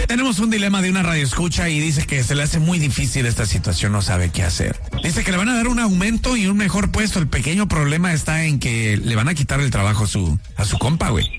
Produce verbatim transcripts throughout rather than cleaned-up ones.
Tenemos un dilema de una radioescucha y dice que se le hace muy difícil esta situación, no sabe qué hacer. Dice que le van a dar un aumento y un mejor puesto. El pequeño problema está en que le van a quitar el trabajo a su, a su compa, güey.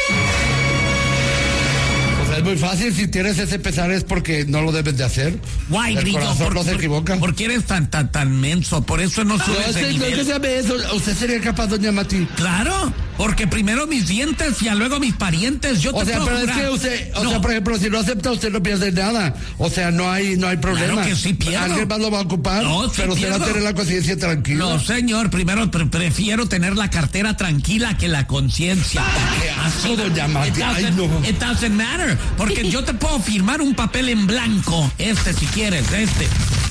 Es muy fácil, si tienes ese pesar es porque no lo debes de hacer. Guay, el grillo, corazón por, no se por, equivoca. ¿Por qué eres tan, tan, tan menso? Por eso no subes no, de no, nivel. No, se llame eso. ¿Usted sería capaz, doña Mati? Claro, porque primero mis dientes y luego mis parientes. Yo o te sea, puedo pero jurar. es que usted, o no. sea, por ejemplo, si no acepta, usted no pierde nada. O sea, no hay, no hay problema. Claro que sí pierdo. Alguien más lo va a ocupar, no, sí pero usted va a tener la conciencia tranquila. No, señor, primero pre- prefiero tener la cartera tranquila que la conciencia. Qué asco, doña Mati. Ay, no. It doesn't matter, porque yo te puedo firmar un papel en blanco, este si quieres, este.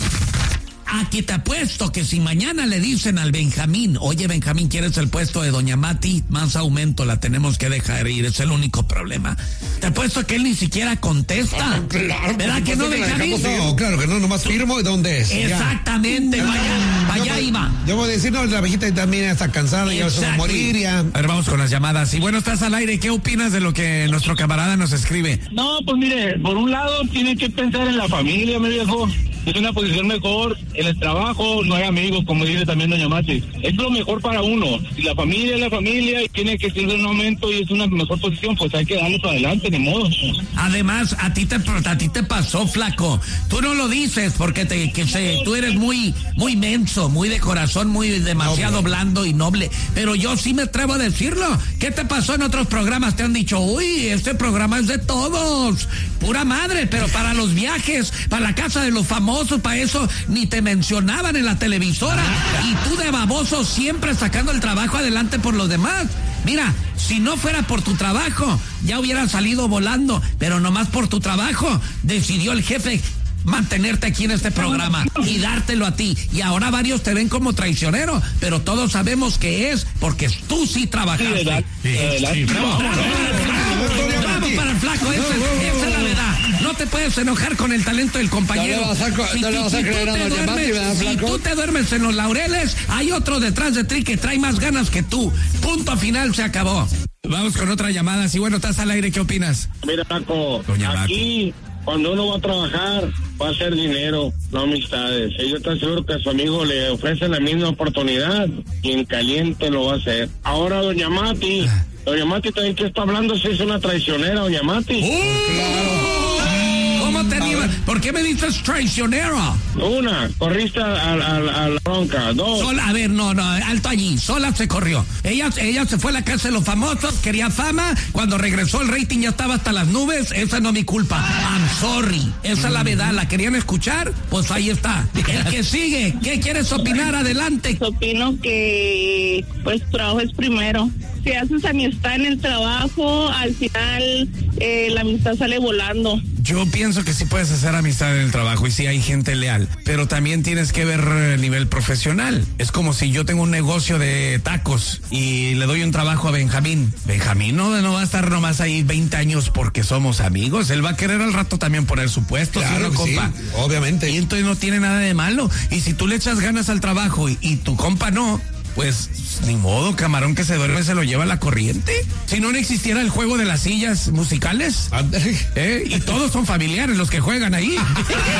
Aquí te apuesto que si mañana le dicen al Benjamín, oye Benjamín, ¿quieres el puesto de doña Mati? Más aumento, la tenemos que dejar ir, es el único problema. Te apuesto que él ni siquiera contesta. Ah, claro, ¿verdad que no, que Benjamín? No, claro que no, nomás firmo y dónde es. Exactamente, para allá, para allá iba. Yo voy a decir, no, la viejita también está cansada, ya se va a morir, ya. A ver, vamos con las llamadas. Y bueno, estás al aire, ¿qué opinas de lo que nuestro camarada nos escribe? No, pues mire, por un lado tiene que pensar en la familia, mi viejo. Es una posición mejor, en el trabajo no hay amigos, como dice también doña Mati. Es lo mejor para uno. Si la familia es la familia y tiene que ser un aumento y es una mejor posición, pues hay que darle para adelante, ni modo. Además, a ti te, a ti te pasó, flaco. Tú no lo dices porque te, que se, tú eres muy, muy menso, muy de corazón, muy demasiado noble, blando y noble. Pero yo sí me atrevo a decirlo. ¿Qué te pasó en otros programas? Te han dicho, uy, este programa es de todos. Pura madre, pero para los viajes, para la casa de los famosos, para eso ni te mencionaban en la televisora. Y tú de baboso siempre sacando el trabajo adelante por los demás. Mira, si no fuera por tu trabajo, ya hubiera salido volando, pero nomás por tu trabajo decidió el jefe mantenerte aquí en este programa y dártelo a ti. Y ahora varios te ven como traicionero, pero todos sabemos que es porque tú sí trabajaste. Sí, sí, sí, sí, bravo, bravo, bravo, bravo para el flaco, esa, esa es la verdad. No te puedes enojar con el talento del compañero. No le vas a, si no le vas a creer a doña Mati, ¿verdad, flaco? Si tú te duermes en los laureles, hay otro detrás de ti que trae más ganas que tú. Punto final, se acabó. Vamos con otra llamada. Sí, bueno, estás al aire, ¿qué opinas? Mira, Paco, Doña aquí, cuando uno va a trabajar, va a hacer dinero, no amistades. Yo estoy seguro que a su amigo le ofrecen la misma oportunidad y en caliente lo va a hacer. Ahora, doña Mati, doña Mati también que está hablando si es una traicionera, doña Mati. ¡Oh! Claro. ¿Cómo te animas? ¿Por qué me dices traicionero? Una, corriste a, a, a, a la bronca. Dos. Sola, a ver, no, no, alto allí. Sola se corrió. Ella, ella se fue a la casa de los famosos, quería fama. Cuando regresó el rating ya estaba hasta las nubes. Esa no es mi culpa. I'm sorry. Esa es la verdad. ¿La querían escuchar? Pues ahí está. El que sigue. ¿Qué quieres opinar? Adelante. Opino que, pues, trabajo es primero. Si haces amistad en el trabajo, al final eh, la amistad sale volando. Yo pienso que sí puedes hacer amistad en el trabajo y sí hay gente leal, pero también tienes que ver el nivel profesional. Es como si yo tengo un negocio de tacos y le doy un trabajo a Benjamín. Benjamín no, no va a estar nomás ahí veinte años porque somos amigos. Él va a querer al rato también poner su puesto. Claro, ¿sí, sí, compa? obviamente. Y entonces no tiene nada de malo. Y si tú le echas ganas al trabajo y, y tu compa no, pues ni modo, camarón que se duerme se lo lleva la corriente. Si no, no existiera el juego de las sillas musicales, ¿eh? Y todos son familiares los que juegan ahí.